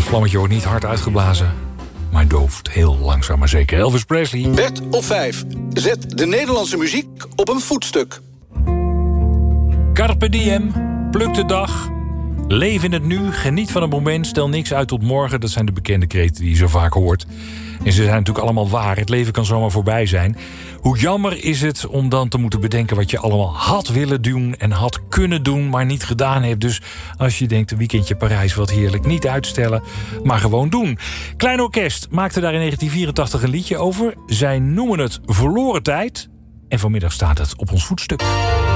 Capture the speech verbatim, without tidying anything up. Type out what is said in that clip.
het vlammetje wordt niet hard uitgeblazen, maar dooft heel langzaam maar zeker. Elvis Presley. Wet of vijf. Zet de Nederlandse muziek op een voetstuk. Carpe diem, pluk de dag. Leef in het nu, geniet van het moment, stel niks uit tot morgen. Dat zijn de bekende kreten die je zo vaak hoort. En ze zijn natuurlijk allemaal waar. Het leven kan zomaar voorbij zijn. Hoe jammer is het om dan te moeten bedenken wat je allemaal had willen doen en had kunnen doen, maar niet gedaan hebt. Dus als je denkt, een weekendje Parijs, wat heerlijk, niet uitstellen, maar gewoon doen. Klein Orkest maakte daar in negentien vierentachtig een liedje over. Zij noemen het Verloren Tijd. En vanmiddag staat het op ons voetstuk.